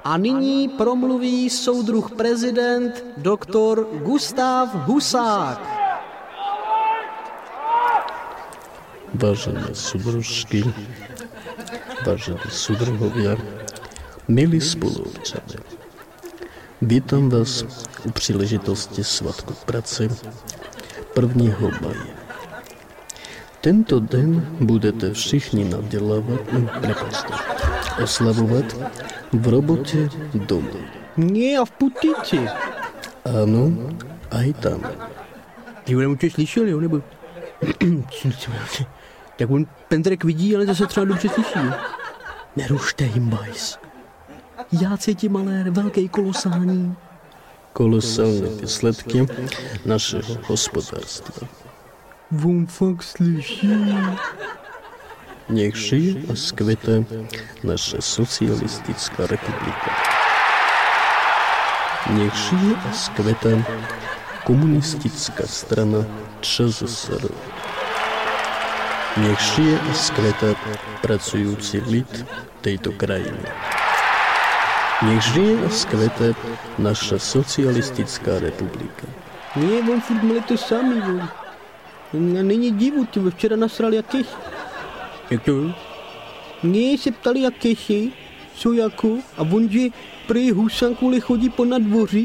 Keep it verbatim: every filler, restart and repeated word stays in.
A nyní promluví soudruh prezident doktor Gustav Husák. Vážené súdružky, vážení súdruhovia, milí spoluobčania, vítam vás u príležitosti Svatku práce prvního maje. Tento den budete všichni nadělávat, prepáčte, oslavovat v robotě doma. Nie, a v Putici. Ano, aj tam. Ty ho určitě slyšel, jo, nebo... Tak on Pendrek vidí, ale zase třeba dobře slyší. Nerušte jim, bajs. Já cítím ale velký kolosální. Kolosální výsledky našeho hospodářstva. On fakt slyší. Nech žije a skvěte naše socialistická republika. Nech žije a skvěte komunistická strana ČSSR. Nech žije a skvěte pracující lid této krajiny. Nech žije a skvěte naša socialistická republika. Nie, on furt měli to samý, on. Není divu, ty včera nasral jak keši. Jak to? Nie, se ptali jak keši, co jako, a on, že prý Husák kvůli chodí po nadvoří